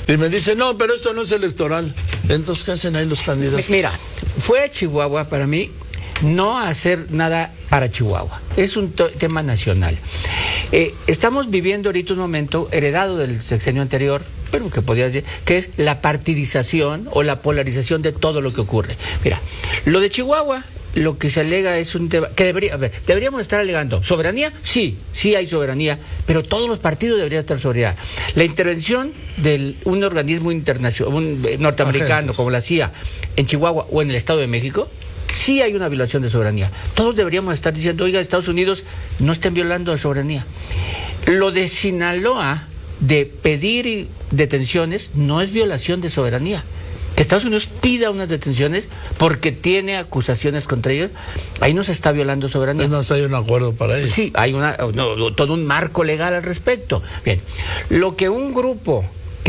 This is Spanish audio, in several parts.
Y me dice, no, pero esto no es electoral. Entonces, ¿qué hacen ahí los candidatos? Mira, fue a Chihuahua para mí no hacer nada para Chihuahua. Es un tema nacional. Estamos viviendo ahorita un momento heredado del sexenio anterior, pero que podría decir, que es la partidización o la polarización de todo lo que ocurre. Mira, lo de Chihuahua, lo que se alega es un tema que deberíamos estar alegando. ¿Soberanía? Sí hay soberanía, pero todos los partidos deberían estar soberanía. La intervención de un organismo internacional, un norteamericano como la CIA en Chihuahua o en el Estado de México, sí hay una violación de soberanía. Todos deberíamos estar diciendo, oiga, Estados Unidos no estén violando la soberanía. Lo de Sinaloa, de pedir detenciones, no es violación de soberanía. Que Estados Unidos pida unas detenciones porque tiene acusaciones contra ellos, ahí no se está violando soberanía. No hay un acuerdo para eso. Sí, hay todo un marco legal al respecto. Bien, lo que un grupo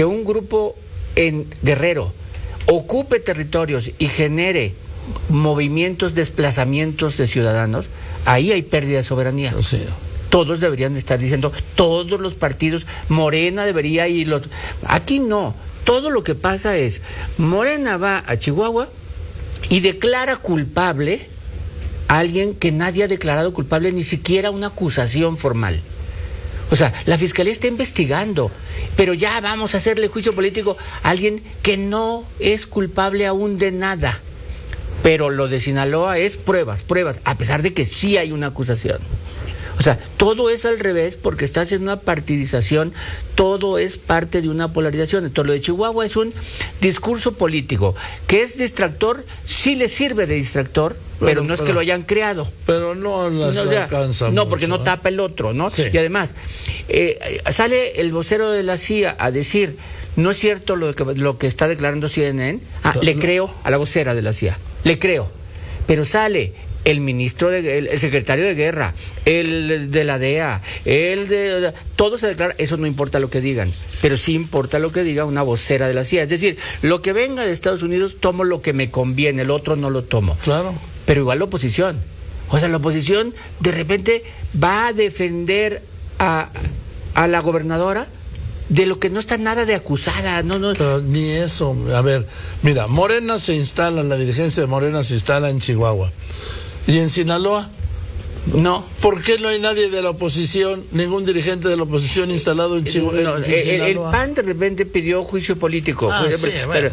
en Guerrero ocupe territorios y genere movimientos, desplazamientos de ciudadanos, ahí hay pérdida de soberanía. Sí. Todos deberían estar diciendo, todos los partidos, Morena debería ir, aquí no. Todo lo que pasa es, Morena va a Chihuahua y declara culpable a alguien que nadie ha declarado culpable, ni siquiera una acusación formal. O sea, la Fiscalía está investigando, pero ya vamos a hacerle juicio político a alguien que no es culpable aún de nada. Pero lo de Sinaloa es pruebas, a pesar de que sí hay una acusación. O sea, todo es al revés porque está haciendo una partidización, todo es parte de una polarización. Entonces, lo de Chihuahua es un discurso político, que es distractor, sí le sirve de distractor, pero no es que lo hayan creado. Pero no las alcanza no, porque mucho, no tapa el otro, ¿no? Sí. Y además, sale el vocero de la CIA a decir, no es cierto lo que está declarando CNN. Le creo a la vocera de la CIA, le creo. Pero sale el ministro, el secretario de Guerra, el de la DEA, todo se declara. Eso no importa lo que digan, pero sí importa lo que diga una vocera de la CIA. Es decir, lo que venga de Estados Unidos, tomo lo que me conviene, el otro no lo tomo. Claro. Pero igual la oposición. O sea, la oposición de repente va a defender a la gobernadora de lo que no está nada de acusada. No. Pero ni eso. A ver, mira, la dirigencia de Morena se instala en Chihuahua. ¿Y en Sinaloa? No. ¿Por qué no hay nadie de la oposición, ningún dirigente de la oposición instalado en Chihuahua? El PAN de repente pidió juicio político. Sí, bueno.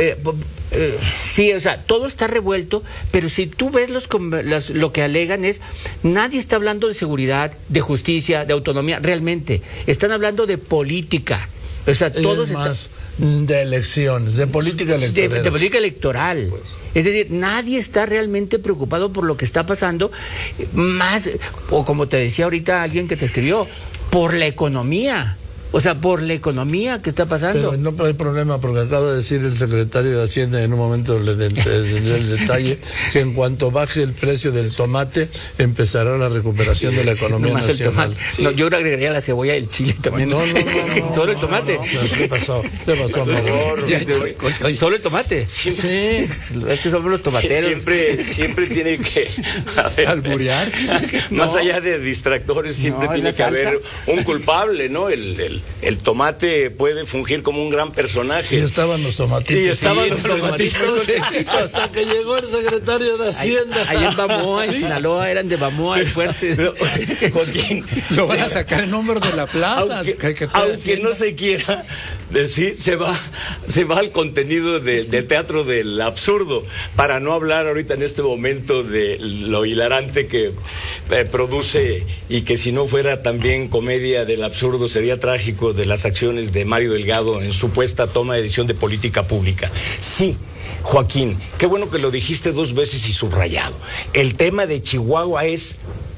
Sí, o sea, todo está revuelto, pero si tú ves lo que alegan es, nadie está hablando de seguridad, de justicia, de autonomía, realmente. Están hablando de política. O sea, todos de elecciones, de política electoral. De política electoral. Pues. Es decir, nadie está realmente preocupado por lo que está pasando, más, o como te decía ahorita alguien que te escribió, por la economía. O sea, por la economía que está pasando. Pero no hay problema, porque acaba de decir el secretario de Hacienda en un momento del detalle que en cuanto baje el precio del tomate empezará la recuperación de la economía nacional. Sí. No, yo agregaría la cebolla y el chile también. No. Solo el tomate. ¿Qué pasó? Solo el tomate. Sí. Es que somos los tomateros. Siempre tiene que haber, alburear. Más allá de distractores, siempre tiene que haber un culpable, ¿no? El tomate puede fungir como un gran personaje. Y estaban los tomatitos. Hasta que llegó el secretario de Hacienda. Ahí en Bamoa, en Sinaloa, eran de Bamoa, el fuerte. Joaquín, lo van a sacar en nombre de la plaza. Aunque no se quiera decir, se va al contenido del teatro del absurdo, para no hablar ahorita en este momento de lo hilarante que produce, y que si no fuera también comedia del absurdo sería trágico, de las acciones de Mario Delgado en supuesta toma de decisión de política pública. Sí, Joaquín, qué bueno que lo dijiste 2 veces y subrayado. El tema de Chihuahua es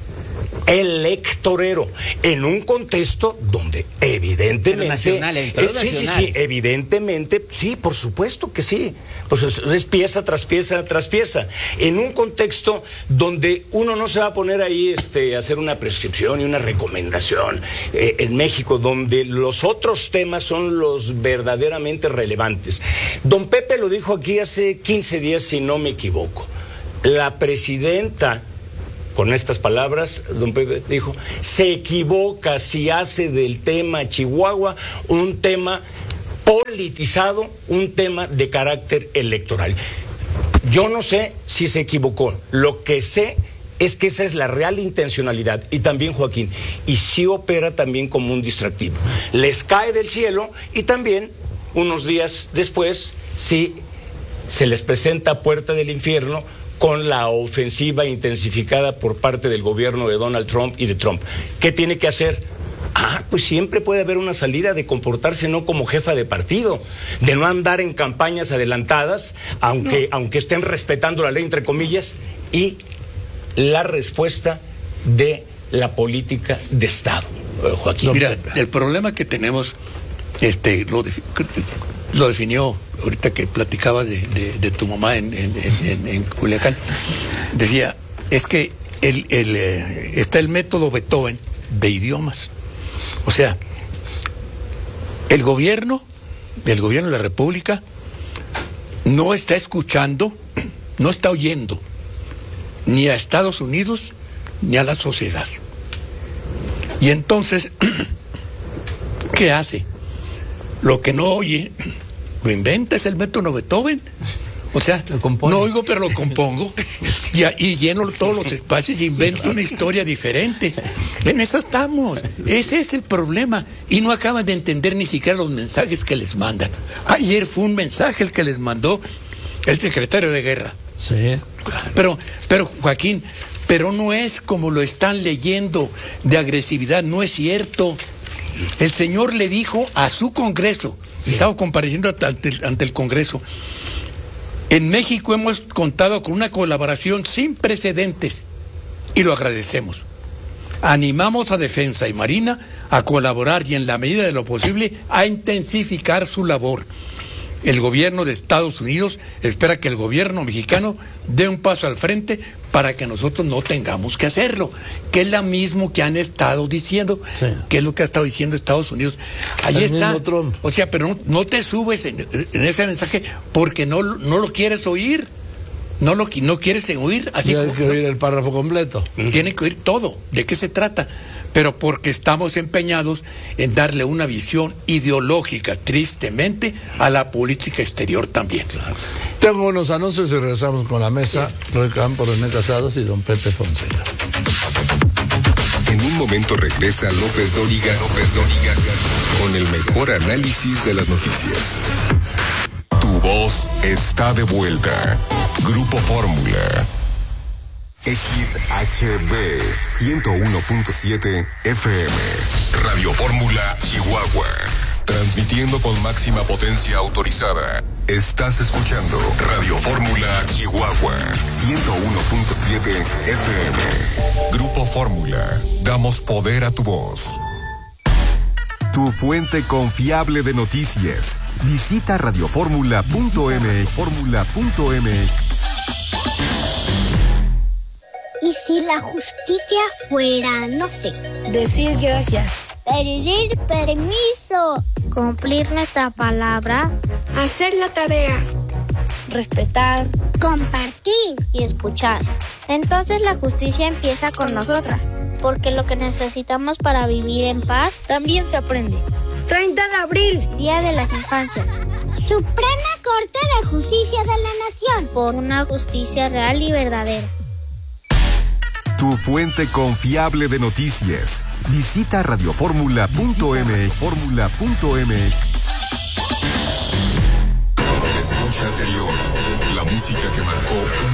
electorero, en un contexto donde evidentemente evidentemente, sí, por supuesto que sí, pues es pieza tras pieza tras pieza, en un contexto donde uno no se va a poner ahí a hacer una prescripción y una recomendación, en México, donde los otros temas son los verdaderamente relevantes. Don Pepe lo dijo aquí hace 15 días, si no me equivoco. La presidenta, con estas palabras, don Pepe dijo, se equivoca si hace del tema Chihuahua un tema politizado un tema de carácter electoral. Yo no sé si se equivocó. Lo que sé es que esa es la real intencionalidad. Y también, Joaquín, y sí opera también como un distractivo. Les cae del cielo y también, unos días después, sí se les presenta puerta del infierno con la ofensiva intensificada por parte del gobierno de Donald Trump y de Trump. ¿Qué tiene que hacer? Pues siempre puede haber una salida de comportarse no como jefa de partido, de no andar en campañas adelantadas, aunque estén respetando la ley, entre comillas, y la respuesta de la política de Estado. Joaquín. Mira, el problema que tenemos, lo definió ahorita que platicabas de tu mamá en Culiacán. Decía, es que está el método Beethoven de idiomas. O sea, el gobierno de la República no está escuchando, no está oyendo ni a Estados Unidos ni a la sociedad. Y entonces, ¿qué hace? Lo que no oye, lo inventa, es el método Beethoven. O sea, no oigo, pero lo compongo y lleno todos los espacios e invento una historia diferente. En eso estamos. Ese es el problema. Y no acaban de entender ni siquiera los mensajes que les mandan. Ayer fue un mensaje el que les mandó el secretario de Guerra. Sí. Pero Joaquín, pero no es como lo están leyendo de agresividad, no es cierto. El señor le dijo a su Congreso, estaba compareciendo ante el Congreso, en México hemos contado con una colaboración sin precedentes y lo agradecemos. Animamos a Defensa y Marina a colaborar y en la medida de lo posible a intensificar su labor. El gobierno de Estados Unidos espera que el gobierno mexicano dé un paso al frente para que nosotros no tengamos que hacerlo, que es lo mismo que han estado diciendo, sí, que es lo que ha estado diciendo Estados Unidos. Ahí está. O sea, pero no te subes en ese mensaje porque no lo quieres oír. No quieres oír. Así Tiene que oír el párrafo completo. Tiene que oír todo. ¿De qué se trata? Pero porque estamos empeñados en darle una visión ideológica, tristemente, a la política exterior también. Claro. Tengo unos anuncios y regresamos con la mesa. Roy Campos, René Casados y don Pepe Fonseca. En un momento regresa López Dóriga con el mejor análisis de las noticias. Tu voz está de vuelta. Grupo Fórmula. XHB 101.7 FM. Radio Fórmula Chihuahua. Transmitiendo con máxima potencia autorizada. Estás escuchando Radio Fórmula Chihuahua 101.7 FM. Grupo Fórmula. Damos poder a tu voz. Tu fuente confiable de noticias. Visita radioformula.mx. ¿Y si la justicia fuera, no sé? Decir gracias. Pedir permiso. Cumplir nuestra palabra. Hacer la tarea. Respetar. Compartir. Y escuchar. Entonces la justicia empieza con nosotras. Porque lo que necesitamos para vivir en paz también se aprende. 30 de abril. Día de las Infancias. Suprema Corte de Justicia de la Nación. Por una justicia real y verdadera. Tu fuente confiable de noticias. Visita radioformula.mx. Escucha anterior. La música que marcó un